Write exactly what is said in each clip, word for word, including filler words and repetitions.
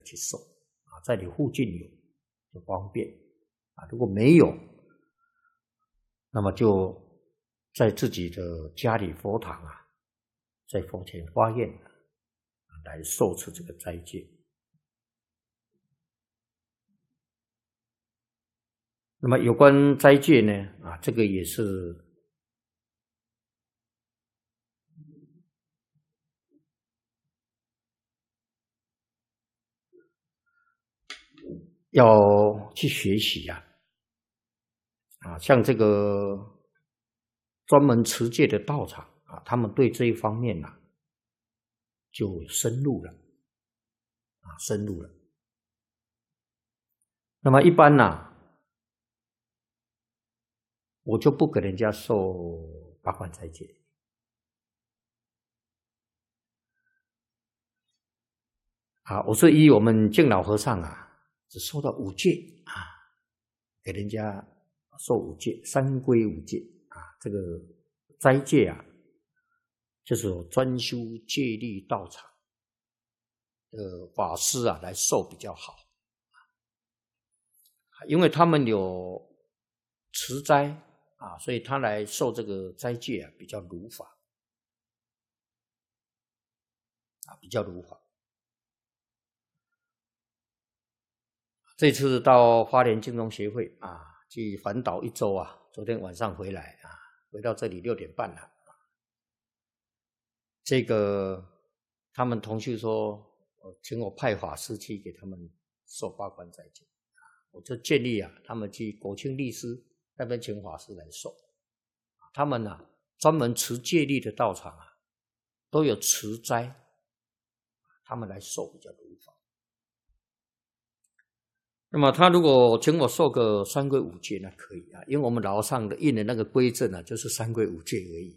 去受啊，在你附近有就方便啊，如果没有，那么就在自己的家里佛堂啊，在佛前发愿来受持这个斋戒。那么有关斋戒呢，啊，这个也是要去学习呀、啊，啊，像这个专门持戒的道场啊，他们对这一方面呐、啊，就深入了，啊，深入了。那么一般呐、啊，我就不给人家受八关斋戒。啊，我是依我们敬老和尚啊，只受到五戒啊，给人家受五戒，三归五戒啊，这个斋戒啊，就是有专修戒律道场的法师啊来受比较好，因为他们有持斋啊，所以他来受这个斋戒啊比较如法啊，比较如法。这次到花莲净宗协会啊，去环岛一周啊，昨天晚上回来啊，回到这里六点半了。这个他们同修说，请我派法师去给他们受八关斋戒，我就建议啊，他们去国清律师那边请法师来受。他们啊，专门持戒律的道场啊，都有持斋，他们来受比较如法。那么他如果请我受个三归五戒，那可以啊，因为我们牢上的印的那个规证啊，就是三归五戒而已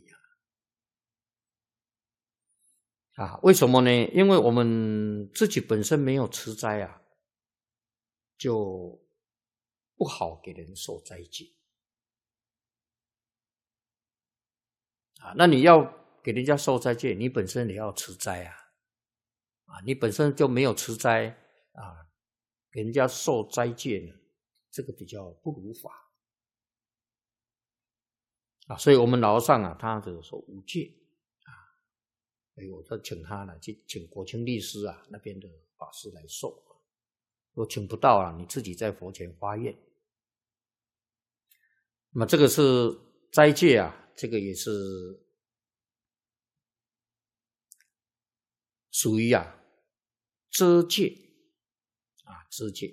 啊。啊，为什么呢？因为我们自己本身没有持斋啊，就不好给人受斋戒啊。那你要给人家受斋戒，你本身也要持斋啊，啊，你本身就没有持斋啊。给人家受斋戒呢，这个比较不如法啊，所以我们老和尚啊，他就说五戒啊，所以我就请他呢去请国清律师啊那边的法师来受，如果请不到啊，你自己在佛前发愿。那么这个是斋戒啊，这个也是属于啊遮戒。啊，遮戒。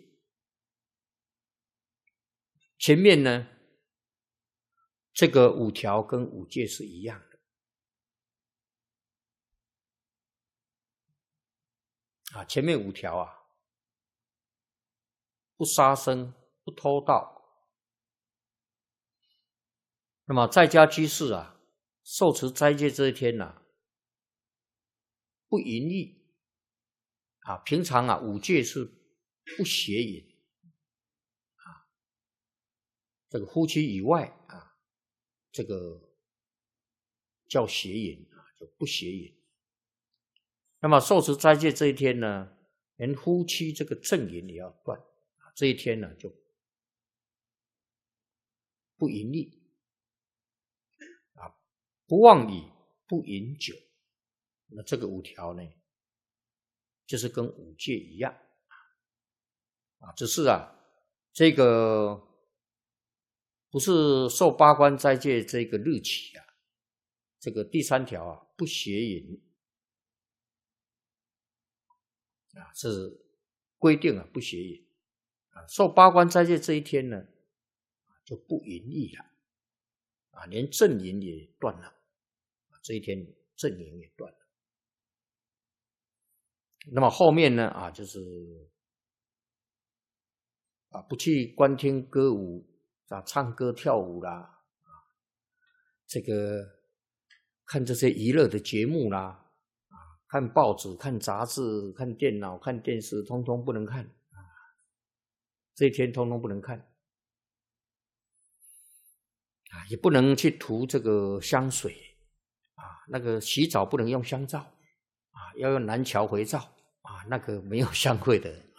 前面呢，这个五条跟五戒是一样的啊。前面五条啊，不杀生，不偷盗。那么在家居士啊，受持斋戒这一天呢、啊，不淫欲啊。平常啊，五戒是不邪淫啊，这个夫妻以外啊，这个叫邪淫啊，就不邪淫。那么受持斋戒这一天呢，连夫妻这个正淫也要断啊，这一天呢就不淫欲啊，不妄语，不饮酒。那这个五条呢，就是跟五戒一样。啊，只是啊，这个不是受八关斋戒这个日期啊，这个第三条啊，不邪淫啊，是规定啊，不邪淫啊。受八关斋戒这一天呢，就不淫欲了啊，连正淫也断了啊，这一天正淫也断了。那么后面呢啊，就是啊，不去观听歌舞啊，唱歌跳舞啦，啊，这个看这些娱乐的节目啦，啊，看报纸、看杂志、看电脑、看电视，通通不能看啊，这一天通通不能看啊，也不能去涂这个香水啊，那个洗澡不能用香皂啊，要用南桥肥皂啊， 啊，那个没有香会的人，